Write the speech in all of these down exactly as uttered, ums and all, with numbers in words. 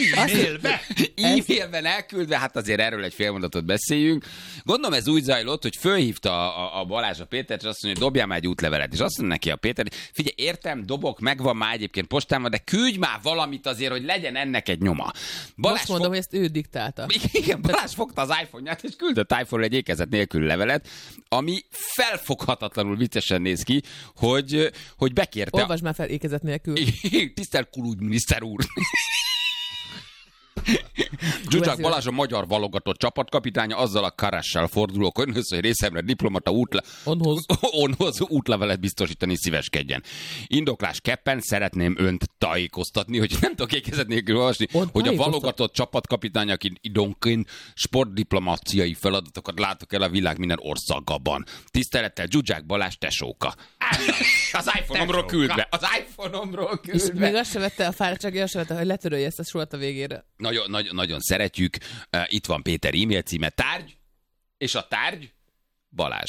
E-mailbe? E-mailben elküldve, hát azért erről egy fél mondatot beszéljünk. Gondolom ez úgy zajlott, hogy fölhívta a, a Balázs a Pétert, és azt mondja, hogy dobjál már egy útlevelet. És azt mondja neki a Péter, figyelj, értem, dobok, megvan már egyébként postán, de küldj már valamit azért, hogy legyen ennek egy nyoma. Balázs Most mondom, fog... hogy ezt ő diktálta. Igen, Balázs fogta az iPhone-ját, és küldött iPhone-ra egy ékezet nélkül levelet, ami felfoghatatlanul viccesen néz ki, hogy, hogy bekérte... Olvasd már fel ékezet nélkül. Tisztelt külügyminiszter úr! Zsuzsák Balázs a magyar válogatott csapatkapitánya, azzal a Karassal fordulok önhöz, hogy részemre diplomata útle... Onhoz. Onhoz útlevelet biztosítani szíveskedjen. Indoklás keppen szeretném önt tájékoztatni, hogy nem tudok ékezet nélkül olvasni, On hogy a válogatott csapatkapitány, aki időnként sportdiplomáciai feladatokat látok el a világ minden országában. Tisztelettel Zsuzsák Balázs tesóka. Az iPhone-omról küldve. Az iPhone-omról küldve. És még azt se vette a fáradtsági, azt se vette, hogy letörölje ezt a sort a végére. Nagyon, nagyon, nagyon szeretjük. Uh, itt van Péter e-mail címe, tárgy, és a tárgy Balázs.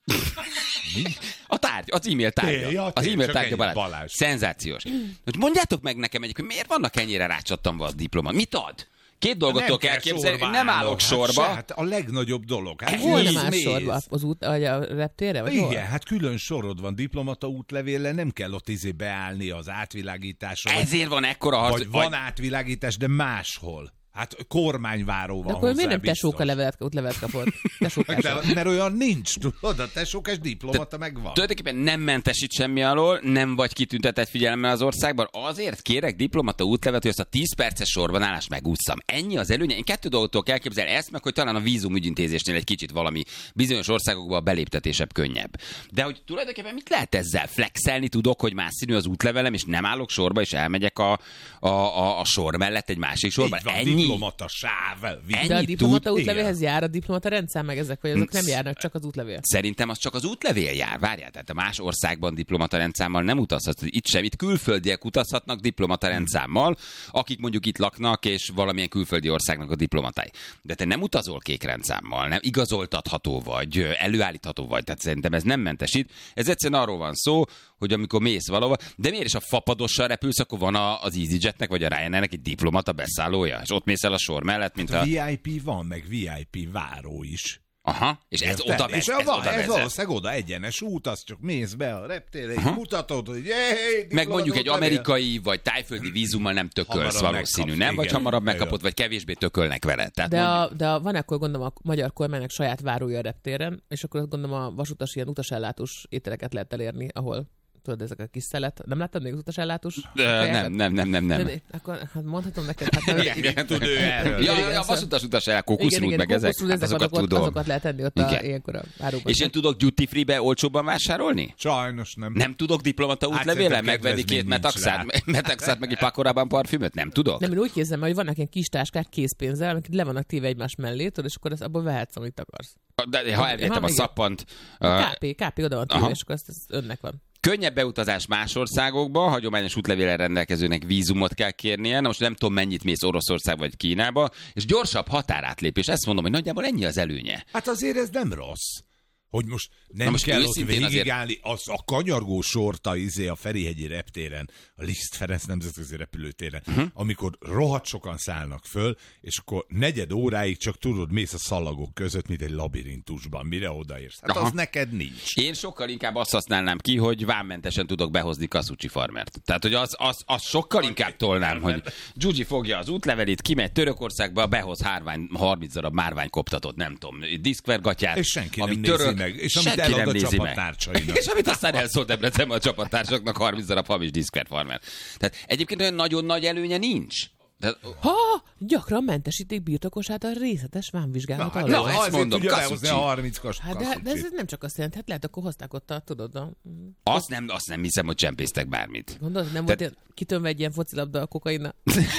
A tárgy, az e-mail tárgya. Ja, az e-mail tárgya Balázs. Balázs. Szenzációs. Hogy mondjátok meg nekem egyébként, miért vannak ennyire rácsattanva a diploma? Mit ad? Két dolgot tudok elképzelni, nem állok sorba. Hát, hát a legnagyobb dolog. Hát hol nem áll sorba? Az út, vagy a reptére? Vagy igen, hol? hát külön sorod van diplomata útlevéllel, nem kell ott izé beállni az átvilágításra. Ezért van ekkora harc. Vagy van átvilágítás, de máshol. Hát kormányváró van. De akkor miért nem biztos. tesóka levelet, útlevelet kapott? De, mert olyan nincs, tudod, a tesókás diplomata meg van. Tulajdonképpen nem mentesít semmi alól, nem vagy kitüntetett figyelemmel az országban, azért kérek diplomata útlevet, hogy azt a tíz perces sorban állást megúszszam. Ennyi az előnye. Én kettő dolgoktól kell képzelni ezt, meg hogy talán a vízumügyintézésnél egy kicsit valami bizonyos országokban a beléptetésebb könnyebb. De hogy tulajdonképpen mit lehet ezzel? Flexelni tudok, hogy más színű az útlevelem, és nem állok sorba, és elmegyek a, a, a, a sor mellett egy másik sorba. Ennyi. Diplomata sáv. De a diplomata tud... útlevélhez jár a diplomata rendszám meg ezek, vagy azok nem járnak, csak az útlevél? Szerintem az csak az útlevél jár. Várjál, tehát a más országban diplomata rendszámmal nem utazhat. Itt sem, itt külföldiek utazhatnak diplomata rendszámmal, akik mondjuk itt laknak, és valamilyen külföldi országnak a diplomatái. De te nem utazol kék rendszámmal, nem igazoltatható vagy, előállítható vagy. Tehát szerintem ez nem mentesít. Ez egyszerűen arról van szó, hogy amikor mész valahova, de miért is a fapadossal repülsz, akkor van az EasyJetnek vagy a Ryanairnek egy diplomata beszállója, és ott mész el a sor mellett, mint a... vé i pé van, meg vé i pé váró is. Aha, és ez Érted? oda vezet. És ez, ez, oda ez vezet. valószínűleg oda egyenes út, az csak mész be a reptére, és mutatod, hogy hey, meg mondjuk egy amerikai vagy tájföldi vízummal nem tökölsz hamarabb valószínű, megkapsz, nem? igen. Vagy hamarabb Igen. megkapod, vagy kevésbé tökölnek veled. Tehát De, mondjuk... a, de a, van akkor gondolom a magyar kormánynak saját várója a reptéren, és akkor azt gondolom a vasutas ilyen utasellátós ételeket lehet elérni, ahol tudod, ezek a kis szelet. Nem láttad még az utasellátós? Nem, nem, nem, nem, nem. Akkor hát mondhatom neked. Hát, Igen, tud ő erről. Ja, ja, a vasutas utas el, kókuszrút, meg ezek, kókuszrút, hát azokat azokat, tudom. azokat lehet tenni ott a, ilyenkor a váróban. És én tudok duty free-be olcsóbban vásárolni? Sajnos nem. Nem tudok diplomata útlevélen Hát, megvenni két metaxát, metaxát meg egy pakorában parfümöt? Nem tudok? Nem, én úgy képzelem, hogy vannak ilyen kis táskák készpénzzel, amik le vannak téve egymás mellé, tudod, és akkor ezt abból vehetsz, amit akarsz. De ha elvettem a szappant... ká pé, ká pé oda van téve, és akkor ezt, ezt önnek van. Könnyebb beutazás más országokba, hagyományos útlevéllel rendelkezőnek vízumot kell kérnie, na most nem tudom mennyit mész Oroszország vagy Kínába, és gyorsabb határátlépés, ezt mondom, hogy nagyjából ennyi az előnye. Hát azért ez nem rossz. Hogy most nem most kell ott azért... végigállni, az a kanyargó sorta izé a Ferihegyi reptéren, a Liszt Ferenc nemzetközi repülőtéren, uh-huh. amikor rohadt sokan szállnak föl, és akkor negyed óráig csak tudod, mész a szalagok között, mint egy labirintusban, mire odaérsz. Hát Aha. az neked nincs. Én sokkal inkább azt használnám ki, hogy vámmentesen tudok behozni Kasucsi farmert. Tehát, hogy az, az, az sokkal inkább tolnám, hogy Gyugyi fogja az útlevelét, kimegy Törökországba, behoz hárvány, harminc darab márványkoptatott, nem tudom, diszkvergatyát, és senki ami nem török, nézi meg, és amit elad a csapattársainak. És amit aztán elszólt Debrecenbe a csapattársaknak harminc darab hamis diszkverfarmer. Tehát egyébként olyan nagyon nagy előnye nincs. De... Ha, gyakran mentesíték birtokosát a részletes vámvizsgálat Na, alól. no, ezt mondom, Kasucsi. a harminc kas, hát de, de ez nem csak azt jelenti, hát lehet, akkor hozták ott a, tudod, a... Azt nem, azt nem hiszem, hogy csempésztek bármit. Gondolod, nem Te... volt ilyen, kitönve egy ilyen focilabda a kokaina?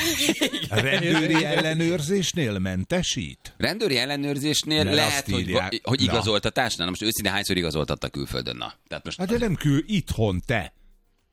Rendőri ellenőrzésnél mentesít? Rendőri ellenőrzésnél Mert lehet, hogy, írják, hogy igazoltatásnál. Na most őszintén hányszor igazoltattak külföldön? Na, tehát most... Hát de nem kül itthon te.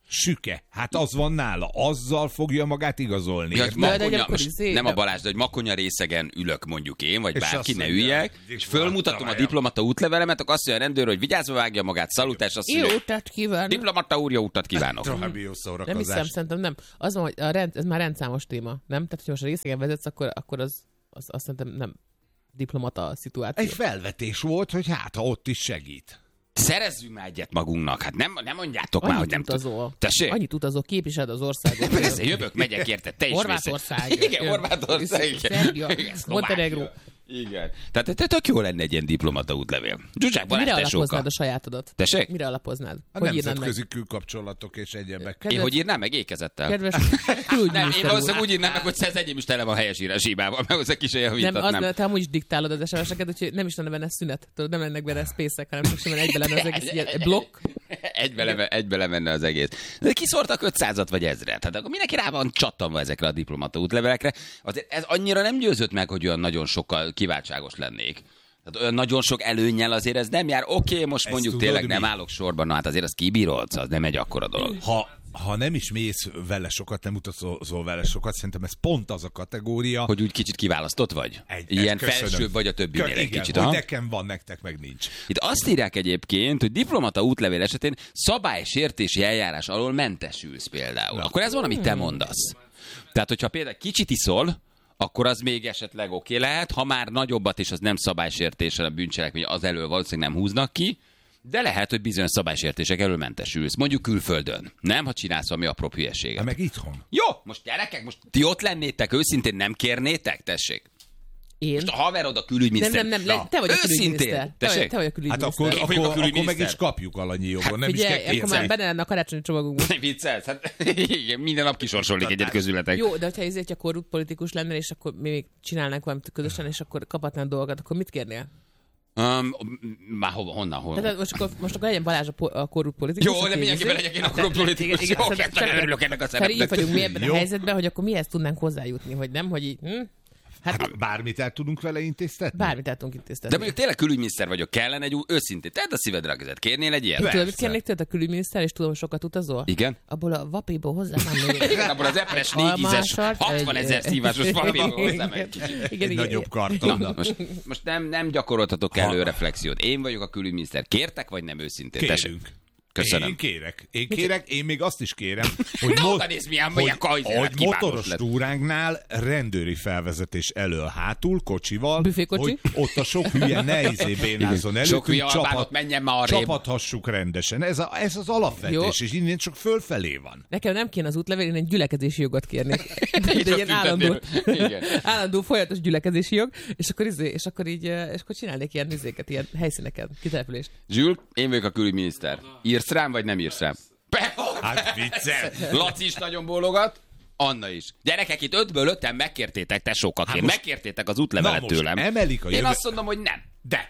Süke. Hát az van nála. Azzal fogja magát igazolni. Ja, Érted? makonya, akkor most izé- nem a Balázs, de hogy makonya részegen ülök mondjuk én, vagy És bárki, azt ne mondja, üljek, hogy és fölmutatom a diplomata útlevelemet, akkor azt mondja a rendőr, hogy vigyázva vágja magát, szalutás, azt Jó mondja, utat kívánok. diplomata úr, jó utat kívánok. További jó Nem szórakozás. hiszem, szerintem nem. Az van, hogy a rend, ez már rendszámos téma, nem? Tehát, hogy most a részegen vezetsz, akkor, akkor az, az, azt szerintem nem diplomata szituáció. Egy felvetés volt, hogy hát, ha ott is segít. Szerezzünk már egyet magunknak, hát nem, nem mondjátok már, hogy Annyit nem utazol. tud. Tessék? Annyit utazol, képviseled az országot. Persze, jövök, megyek érted, te is Horvátország. mész. Igen, Horvátország. igen. Szerbia, Igen, Szlovákia. Montenegro. Igen. Tehát te tök jó lenne egy ilyen diplomata útlevél. Zsuzsák Balázs Mire tesóka. alapoznád a sajátodat? Tessék? Mire alapoznád? A Hogy írnád meg? nemzetközi külkapcsolatok és egyebek. Én hogy írnám meg ékezettel? Kedves Nem, én külügyminiszter úr. valószínűleg úgy írnám meg, hogy ez enyém is tele van helyesírás hibával, mert hozzá kis olyan Nem, javítat, az, nem. nem. Te amúgy is diktálod az es em es-eket, úgyhogy nem is lenne benne szünet. Tudod, nem lennek benne spacek, hanem csak simán egybe lenne az egész ilyen blokk. Egybe, leme, egybe lemenne az egész. De kiszórtak ötszázat vagy ezret. Tehát akkor mindenki rá van csattanva ezekre a diplomata útlevelekre. Azért ez annyira nem győzött meg, hogy olyan nagyon sokkal kiváltságos lennék. Tehát olyan nagyon sok előnnyel azért ez nem jár. Oké, okay, most Ezt mondjuk tudod tényleg mi? nem állok sorban, na hát azért az kibírod, az nem egy akkora dolog. Ha, ha nem is mész vele sokat, nem utazol vele sokat, szerintem ez pont az a kategória. Hogy úgy kicsit kiválasztott vagy? Egy- Ilyen köszönöm. felsőbb vagy a többinél Kö- egy igen, kicsit. hogy aha. nekem van, nektek meg nincs. Itt azt írják egyébként, hogy diplomata útlevél esetén szabálysértési eljárás alól mentesülsz például. Akkor ez van, amit te mondasz. Tehát, hogyha például kicsit iszol, akkor az még esetleg oké okay lehet, ha már nagyobbat és az nem szabálysértés, hanem bűncselekmény, az elől valószínűleg nem húznak ki, de lehet, hogy bizonyos szabálysértések elől mentesülsz. Mondjuk külföldön. Nem, ha csinálsz valami apró hülyeséget. De meg itthon. Jó, most gyerekek, most ti ott lennétek, őszintén nem kérnétek? Tessék. Én? Most a haverod a Nem, külügyminiszter. nem, nem, le, te vagy a Őszintén. külügyminiszter. Te vagy, Tessék? te vagy a Hát külügyminiszter. akkor, Én vagyok a akkor, akkor meg külügyminiszter. is kapjuk alanyi jogon, Hát nem is figyelj, kell akkor már kétszer. benne lenne a karácsonyi csomagunkban. Nem viccelsz? Hát igen, minden nap kisorsolik egyet közületek. Jó, de hogyha ezért a korrupt politikus lennél, és akkor mi még csinálnánk valamit közösen, és akkor kaphatnánk dolgokat, akkor mit kérnél? Um, már hova, honnan, honnan? Tehát most akkor, most akkor legyen Balázs a, po- a korrupt politikus. Jó, aki de mindenképpen izé- legyek én a Hát, korrupt igen, politikus. igen, Jó, szerintem- kezdtem, szerintem- örülök ennek a Feri, így szerepnek. vagyunk mi ebben a Jó. helyzetben, hogy akkor mihez tudnánk hozzájutni, hogy nem, hogy így, hm? Hát, Hát bármit el tudunk vele intéztetni? bármit el tudunk intéztetni. De mondjuk tényleg külügyminiszter vagyok, kellene egy új, őszintén, tedd a szívedre a kezed, kérnél egy ilyet? Tudod, mit Persze. kérnék tőled a külügyminiszter, és tudom, hogy sokat utazol? Igen? Abból a vapéból hozzá nem még. Igen, abból az epres négyízes, almásat, hatvan ezer egy- szívásos papírból Igen, hozzám egy kicsit. igen, Egy igen, nagyobb igen. karton. Na, most, most nem, nem gyakoroltatok elő reflexiót. Én vagyok a külügyminiszter. Kértek, vagy nem őszintén? Tessék. Kérünk. Köszönöm. Én kérek. Én kérek, én még azt is kérem, hogy, Ne mo- oda nézd, milyen- hogy, milyen kajzeret hogy kívánós motoros lett. túránknál rendőri felvezetés elől hátul, kocsival, Büfékocsi. hogy ott a sok hülye ne izé bénázzon elő, Sok hülye albánot menjen már arrébb. csapathassuk rendesen. Ez, a, ez az alapvetés, Jó. és innen csak fölfelé van. Nekem nem kéne az útlevél, én egy gyülekezési jogot kérnék. De, Így de ilyen csak állandó, tüntetnél. Igen. állandó folyamatos gyülekezési jog, és akkor, izé, és akkor így, eh, és akkor csinálnék ilyen izéket, ilyen helyszíneket, kitelepülést. Zsül, én vagyok a külügyminiszter. Írsz rám, vagy nem írsz rám? Be- Hát viccel. Laci is nagyon bólogat. Anna is. Gyerekek, itt ötből öten megkértétek, tesókak, Hát én most- megkértétek az Na útlevelet most tőlem. emelik a Én jövő... azt mondom, hogy nem. De!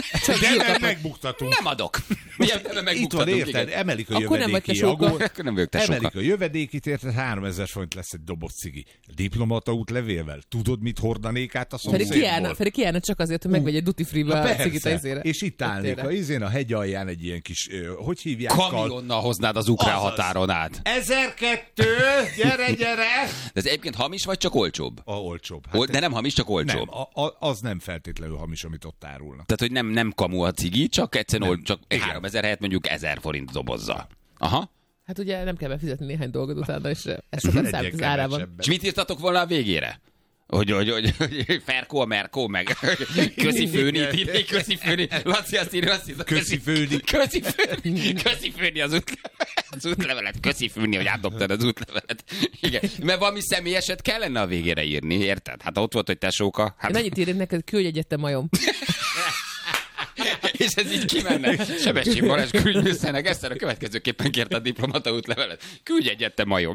De nem megbuktatunk. Nem adok. Milyen nem Itt van, megbuktatunk, érted? igen. Emelik a Akkor nem vagy jövedéki te soka. adót. Akkor nem vagyok te Emelik soka. a jövedékit, érted? háromezer forint lesz egy doboz cigi. Diplomata útlevélvel. Tudod, mit hordanék át a Feri szomszédból? kiállna, Feri kiállna csak azért, hogy megvegye duty free-be a cigit a izére. És itt állnék Tényleg. a izén, a hegy alján egy ilyen kis, ö, hogy hívják? Kamionnal hoznád az ukrán Azaz. határon át. ezerkettő, gyere, gyere! De ez egyébként hamis, vagy csak olcsóbb? A olcsóbb. Hát Ol- de nem hamis, csak olcsóbb. nem, a, a, az nem feltétlenül hamis, amit ott árulnak. Tehát, hogy nem, nem kamu a cigi, csak egyszerűen Nem. ol- csak Igen. háromezer helyett mondjuk ezer forint dobozzal. Aha. Hát ugye nem kell befizetni néhány dolgot utána, és ez sokat Egyen számít az árában. kevesebben. És mit írtatok volna a végére? Hogy, hogy, hogy, hogy Ferkó, Merkó, meg köszi főni, írni, köszi főni. Laci azt írja, azt hiszem, Köszi főni. Köszi főni, köszi főni az, útle, az útlevelet, köszi főni, hogy átdobtad az útlevelet. Igen, mert valami személyeset kellene a végére írni, érted? Hát ott volt, hogy tesóka. Hát, Én annyit írnék neked, küldj egyet, te majom. és ez így kimenne. Sebestyén Balázs külügyminiszternek egyszer a következőképpen kérte a diplomata útlevelet. Küldj egyet, te majom.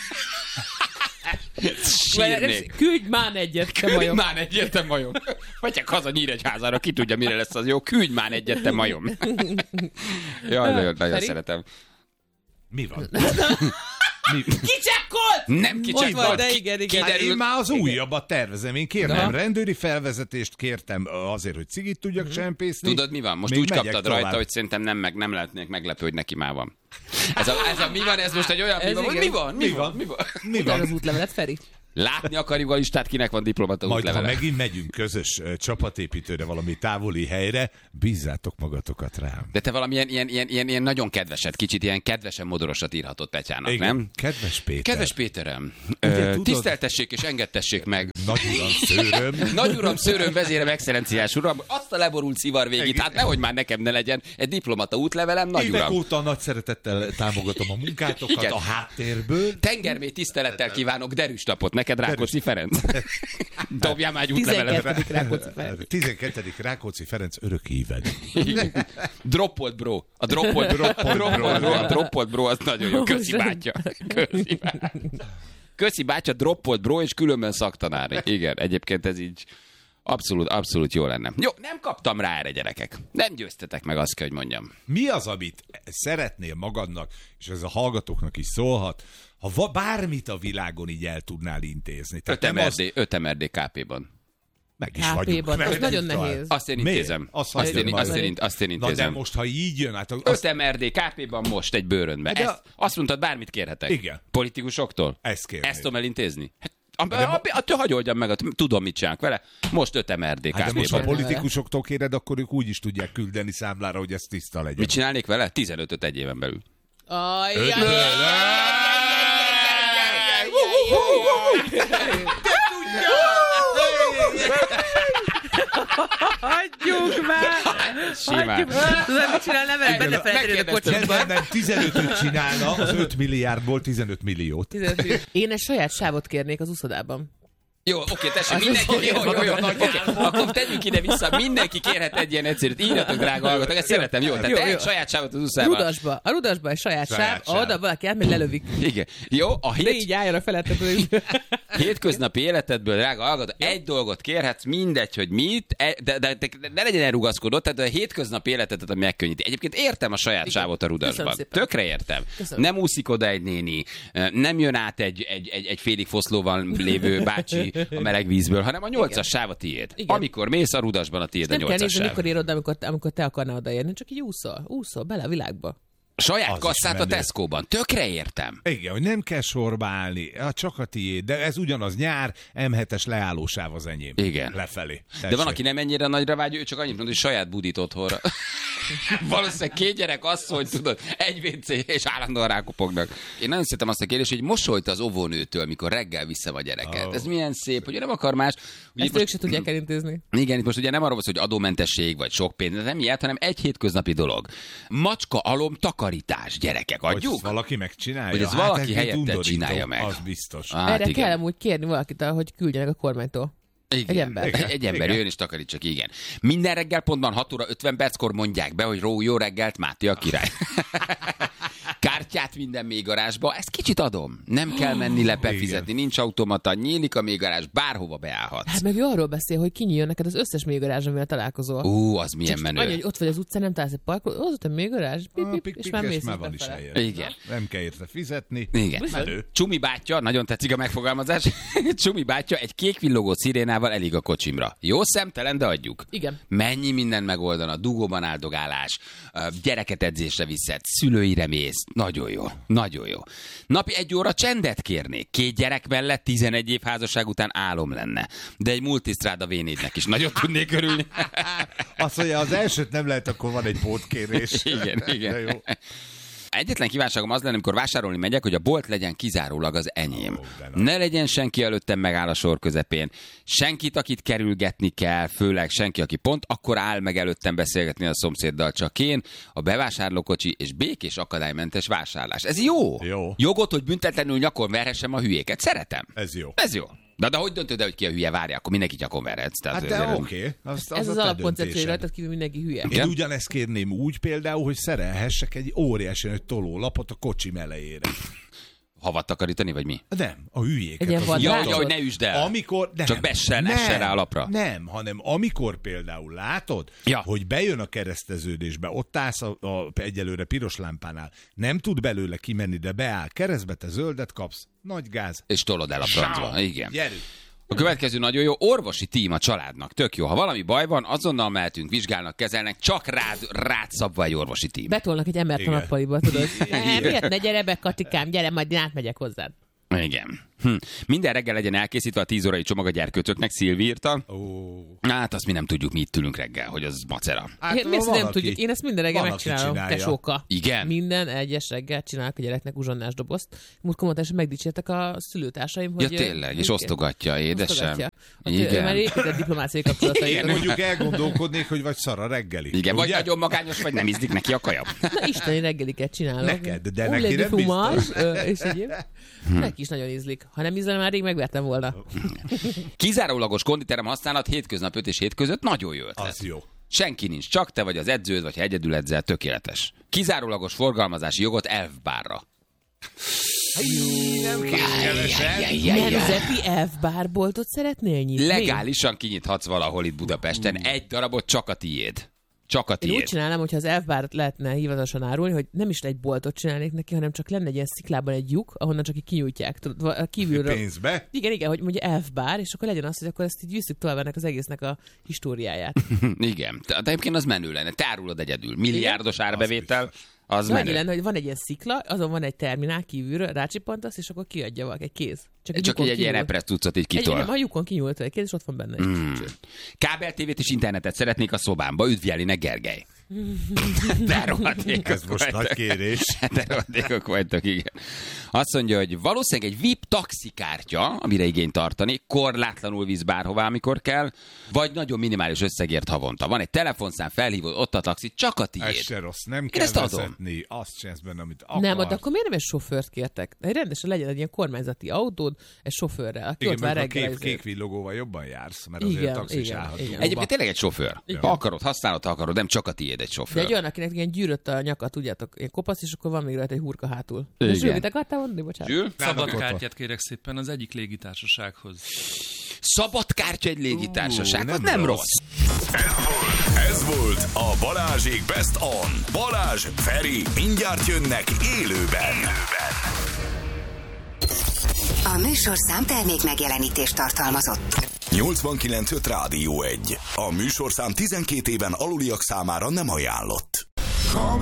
Sírnék. Küldj már egyet, te Küldj majom. már egyet, te majom. Megyek haza Nyíregyházára, ki tudja, mire lesz az jó. Küldj már egyet, te majom. Jaj, nagyon, nagyon Feri? szeretem. Mi van? Mi? Kicsekkolt! Nem Ott van, kicsekkolt, de ki, igen, igen. Hát én kiderült. már az újabbat tervezem. Én kértem Aha. rendőri felvezetést, kértem azért, hogy cigit tudjak csempészni. Tudod, mi van? Most Még úgy megyek kaptad tovább. rajta, hogy szerintem nem, meg, nem lehetnék meglepő, hogy neki már van. Ez a, ez a mi van, ez most egy olyan, mi Ez van, hogy igen. mi van, mi van, mi van? Mi Utána van? az útlevelet, Feri. Látni akarjuk a listát, kinek van diplomata Majd, ha útlevele. megint megyünk közös ö, csapatépítőre, valami távoli helyre, bízzátok magatokat rám. De te valamilyen ilyen, ilyen, ilyen, ilyen nagyon kedveset, kicsit ilyen kedvesen modorosat írhatott Petyának, Igen. nem? Kedves Péter. Kedves Péterem, Ugye ö, tudod- tiszteltessék és engedtessék meg. Nagy uram, szőröm. Nagy uram, szőröm, vezérem, excellenciás uram, azt a leborult szivar végét, Igen. hát nehogy már nekem ne legyen egy diplomata útlevelem, nagy Évek uram. óta nagy szeretettel támogatom a munkátokat Igen. a háttérből. Tengermély tisztelettel kívánok derűs napot neked, Rákóczi Ferenc. Dobjál már egy útlevelet. tizenkettedik Rákóczi Ferenc. tizenkettedik Rákóczi Ferenc örök híved. Droppolt bro. A droppolt bro. A droppolt bro. A droppolt bro, az nagyon jó. Köszi bátya. Köszi bátya. Köszi bátya, droppolt bro, és különben szaktanár. Igen, egyébként ez így abszolút, abszolút jó lenne. Jó, nem kaptam rá erre, gyerekek. Nem győztetek meg, azt kell, hogy mondjam. Mi az, amit szeretnél magadnak, és ez a hallgatóknak is szólhat, ha va- bármit a világon így el tudnál intézni. Tehát nem az, öt em er dé ká pé-ban. meg is vagyunk. Ká Pé-ban, az Mert nagyon talán- nehéz. Azt én Miért? intézem. Azt Azt hagyjad én, majd. azt én, azt én Na de intézem. most, ha így jön, hát az, öt em er dé ká pé-ban most egy bőrönbe. De a- Ezt, azt mondtad, bármit kérhetek. Igen. Politikusoktól? Ezt kérnéd. Ezt tudom elintézni? Hát, a, De a, ma- a, a, a, hagyj oldjam meg, a, tudom, mit csinálok vele. Most öt em er dé hát ká de most, ha a pé-ban. politikusoktól kéred, akkor ők úgy is tudják küldeni számlára, hogy ez tiszta legyen. Mit csinálnék vele? tizenötöt egy éven belül. Ajjaj, hagyjuk már! Simán. Hagyjuk már! Tudod, mit csinál? Nem Igen, benne felejteni a Nem, kocsiba. nem, nem, tizenötöt csinálna, az öt milliárdból tizenöt milliót. Én egy saját sávot kérnék az úszodában. Jó, oké, tessék, Az mindenki, az jó, jó, jó, olyan oké, akkor tegyünk ide-vissza, mindenki kérhet egy ilyen egyszerűt, írjatok, drága hallgatók, ezt szeretem, jó, tehát Jó, te jó. egy saját sávot az úszában. Rudasba. A Rudasba egy saját, Saját sáv, sáv. oda valaki átmegy, lelövik. Igen, jó, a De hét, így álljon a felettet. hétköznapi életedből, drága hallgató, egy dolgot kérhetsz, mindegy, hogy mit, e- de, de, de, de ne legyen elrugaszkodott, tehát a hétköznapi életedet ami megkönnyíti. Egyébként értem a saját Igen. sávot a Rudasban. Köszönöm szépen. Tökre értem. Köszönöm. Nem úszik oda egy néni, nem jön át egy, egy, egy, egy félig foszlóval lévő bácsi a meleg vízből, hanem a nyolcas sáv a tiéd. Igen. Amikor mész a Rudasban, a tiéd a Nem kell nyolcas nézni, sáv. mikor ér oda, amikor, amikor te akarnál odaérni, csak így úszol. Úszol bele a világba. Saját Az is kasszát a menő. Tesco-ban. Tökre értem. Igen, hogy nem kell sorba állni, hát csak a tiéd, de ez ugyanaz nyár, em hetes leállósáv az enyém. Igen. Lefelé. De van, aki nem ennyire nagyra vágyó, ő csak annyit mond, hogy saját budit otthonra. Valószínűleg két gyerek asszony, tudod, egy vé cé, és állandóan rákopognak. Én nagyon szeretem azt a kérdést, hogy mosolyt az óvónőtől, mikor reggel vissza a gyereket. Oh. Ez milyen szép, hogy ő nem akar más. Ugye Ezt itt ők se tudják elintézni. Igen, itt most ugye nem arról van szó, hogy adómentesség, vagy sok pénz, ez nem ilyet, hanem egy hétköznapi dolog. Macska alom takarítás, gyerekek, Hogy adjuk? ezt valaki megcsinálja. Hogy ez Hát valaki egy helyetted undorító, csinálja meg. Az biztos. Hát Erre igen. kell amúgy kérni valakit, hogy küldjenek a kormánytól. Igen. Egy ember. Egy, egy ember Igen. jön és takarítsak, igen. Minden reggel pontban hat óra ötven perckor mondják be, hogy ró, jó reggelt, Máté a király. Kártyát minden mélygarázsba, ezt kicsit adom. Nem kell menni le befizetni, nincs automata, nyílik a mélygarázs, bárhova beállhatsz. Hát meg ő arról beszél, hogy kinyíljon neked az összes mélygarázs, amivel találkozol. Ú, az milyen Csak menő. annyi, hogy ott vagy az utcán, nem találsz egy parkolót, az ott a mélygarázs, pip, Ah, pip, pik, és pik, már mész már van is befele. helyed. Igen. Nem kell érte fizetni. Igen. Menő. Csumi bátyja, nagyon tetszik a megfogalmazás, Csumi bátyja egy kék villogó szirénával elég a kocsimra. Jó szemtelen, de adjuk. Igen. Mennyi minden megoldana, dugóban áldogálás, ö, gyereket edzésre viszed, szülőire mész. Nagyon jó, nagyon jó. Napi egy óra csendet kérnék. Két gyerek mellett tizenegy év házasság után álom lenne. De egy multisztráda vé négynek is nagyon tudnék örülni. Azt mondja, az elsőt nem lehet, akkor van egy pótkérés. Igen, igen. De jó. Egyetlen kívánságom az lenne, amikor vásárolni megyek, hogy a bolt legyen kizárólag az enyém. Ó, de nagy. Ne legyen senki előttem megáll a sor közepén. Senkit, akit kerülgetni kell, főleg senki, aki pont akkor áll meg előttem beszélgetni a szomszéddal, csak én, a bevásárlókocsi és békés akadálymentes vásárlás. Ez jó. Jó. Jogot, hogy büntetlenül nyakon verhessem a hülyéket. Szeretem. Ez jó. Ez jó. De, de hogy döntöd el, hogy ki a hülye? Várja, akkor mindenki nyakon verhetsz. Tehát Hát de erről- oké. Okay. Az, Ez az a te alapkoncepció, hogy döntésed. rajtad kívül mindenki hülye. Én Igen? ugyanezt kérném úgy például, hogy szerelhessek egy óriási nagy tolólapot a kocsim elejére. havat takarítani, vagy mi? Nem, a hülyéket. Egy az ilyen Ja, vadrácot? ja, hogy ne üsd el. Amikor, de Csak nem, bessen, nem, essen rá a lapra. Nem, hanem amikor például látod, Ja. hogy bejön a kereszteződésbe, ott állsz a, a, egyelőre piros lámpánál, nem tud belőle kimenni, de beáll keresztbe, te zöldet kapsz, nagy gáz. És tolod el a francba. Igen. Gyerünk. A következő nagyon jó, orvosi tím a családnak. Tök jó. Ha valami baj van, azonnal mehetünk, vizsgálnak, kezelnek, csak rád, rád szabva egy orvosi tím. Betolnak egy embert a Igen. nappaliba, tudod. Ne, miért ne gyere be, Katikám, gyere, majd én átmegyek hozzád. Igen. Hm. Minden reggel legyen elkészítve a tíz órai csomag a gyerkőcöknek, Szilvi írta. Ó. Hát azt mi nem tudjuk, mi itt ülünk reggel, hogy az macera. Hát, Én, mi ezt van, nem aki- tudjuk. Én ezt minden reggel van, aki megcsinálom, csinálja. tesóka. Igen? Minden egyes reggel csinálok a gyereknek uzsonnás dobozt. Múltkor mondta, és megdicsértek a szülőtársaim, hogy... Ja tényleg, és osztogatja, édesem. Osztogatja. Ott ő Igen. már épített diplomáciai kapcsolatait. Mondjuk elgondolkodnék, hogy vagy szar a reggeli. Igen, vagy Ugye? nagyon magányos, vagy nem ízlik neki a kaja. Na, isteni reggeliket csinálok. Neked, de Ó, neki Lady nem Fumás, biztos. ö, és egyéb. Neki is nagyon ízlik. Ha nem ízlene, már rég megvertem volna. Kizárólagos konditerem használat hétköznap öt és hét között nagyon jó ötlet. Az jó. Senki nincs, csak te vagy az edződ, vagy ha egyedül edzel, tökéletes. Kizárólagos forgalmazási jogot elfbárra. Nem kész kevesen. Nemzeti elfbárboltot szeretnél nyitni? Legálisan kinyithatsz valahol itt Budapesten, egy darabot csak a tiéd. Csak a Én úgy tiéd. csinálnám, hogyha az elfbárt lehetne hivatalosan árulni, hogy nem is egy boltot csinálnék neki, hanem csak lenne egy ilyen sziklában egy lyuk, ahonnan csak így kinyújtják. Tudod, a kívülről. Pénzbe? Igen, igen, hogy mondja elfbár, és akkor legyen az, hogy akkor ezt így visszük tovább ennek az egésznek a históriáját. Igen, de de egyébként az menő lenne. Te árulod egyedül. Milliárdos árbevétel, az De annyi menő. lenne, hogy van egy ilyen szikla, azon van egy terminál kívülről, rácsipantasz, és akkor kiadja valaki, egy kéz. Csak, Csak lyukon egy ilyen kinyúlt. repress cuccot így Egy, nem, kitol. a lyukon kinyúlt egy kéz, és ott van benne egy Mm. cső. Kábel tévét és internetet szeretnék a szobámba. Üdv Jelinek, Gergely. De rohadékok Ez most vagytok. nagy kérés. De rohadékok vagytok, igen. Azt mondja, hogy valószínűleg egy vé i pé taxikártya, amire igényt tartani, korlátlanul visz bárhová, amikor kell, vagy nagyon minimális összegért havonta. Van egy telefonszám, felhívod, ott a taxi, csak a Ez tiéd. se rossz. Nem kell ezt adom. vezetni. Azt csinálsz benne, amit akarsz. Nem, de akkor miért nem egy sofőrt kértek? Egy rendesen legyen egy ilyen kormányzati autód, egy sofőrrel, aki Igen, ott vár mert a reggel. kék, ezért. kék villogóval jobban jársz, mert Igen, azért taxis igen, állhat igen. dugóba. Egyébként tényleg egy sofőr. Ha akarod, használod, ha akarod, nem csak a tiéd egy De sofőr. egy olyan, akinek ilyen gyűrött a nyaka, tudjátok, ilyen kopasz, és akkor van még rajta egy hurka hátul. Igen. Zsül, mit akartál mondani? Bocsánat. Zsül? Szabad ott kártyát kérek szépen az egyik légitársasághoz. Szabad kártya egy légitársaság, Ú, az nem nem rossz. rossz. Ez volt a Balázsék Best On. Balázs, Feri, mindjárt jönnek élőben. A műsorszám termék megjelenítést tartalmazott. nyolcvankilenc öt Rádió egy. A műsorszám tizenkét éven aluliak számára nem ajánlott.